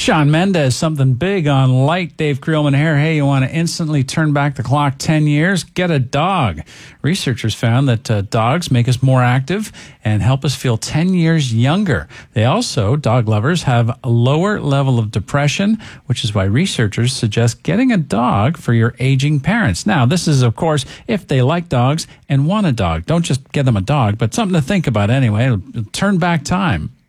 Shawn Mendes, something big on light. Dave Creelman here. Hey, you want to instantly turn back the clock 10 years? Get a dog. Researchers found that dogs make us more active and help us feel 10 years younger. They also, dog lovers, have a lower level of depression, which is why researchers suggest getting a dog for your aging parents. Now, this is, of course, if they like dogs and want a dog. Don't just get them a dog, but something to think about anyway. It'll turn back time.